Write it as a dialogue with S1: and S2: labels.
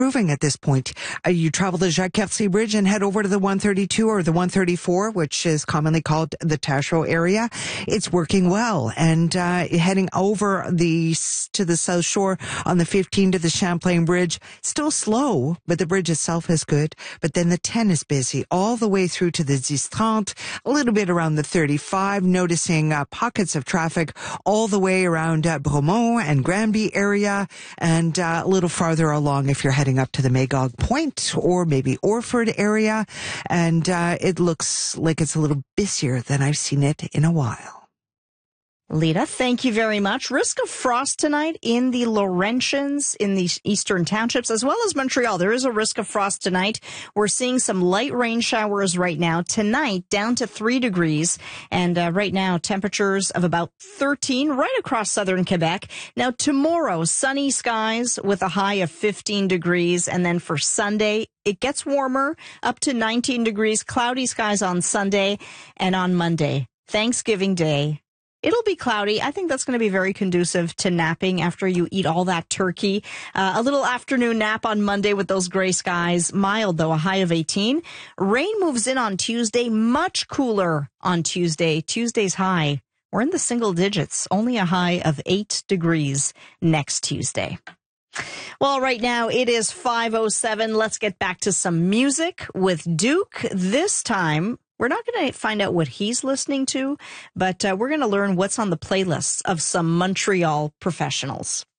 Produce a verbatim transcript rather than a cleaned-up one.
S1: improving at this point. Uh, you travel the Jacques-Cartier Bridge and head over to the one thirty-two or the one thirty-four, which is commonly called the Tachereau area. It's working well. And uh, heading over the to the South Shore on the fifteen to the Champlain Bridge, still slow, but the bridge itself is good. But then the ten is busy all the way through to the dix trente, a little bit around the thirty-five, noticing uh, pockets of traffic all the way around uh, Bromont and Granby area, and uh, a little farther along if you're heading up to the Magog Point or maybe Orford area. And uh, it looks like it's a little busier than I've seen it in a while.
S2: Lita, thank you very much. Risk of frost tonight in the Laurentians, in the eastern townships, as well as Montreal. There is a risk of frost tonight. We're seeing some light rain showers right now. Tonight, down to three degrees. And uh, right now, temperatures of about thirteen right across southern Quebec. Now, tomorrow, sunny skies with a high of fifteen degrees. And then for Sunday, it gets warmer, up to nineteen degrees, cloudy skies on Sunday and on Monday, Thanksgiving Day. It'll be cloudy. I think that's going to be very conducive to napping after you eat all that turkey. Uh, a little afternoon nap on Monday with those gray skies. Mild, though, a high of eighteen. Rain moves in on Tuesday. Much cooler on Tuesday. Tuesday's high, we're in the single digits. Only a high of eight degrees next Tuesday. Well, right now it is five oh seven. Let's get back to some music with Duke. This time, we're not going to find out what he's listening to, but uh, we're going to learn what's on the playlists of some Montreal professionals.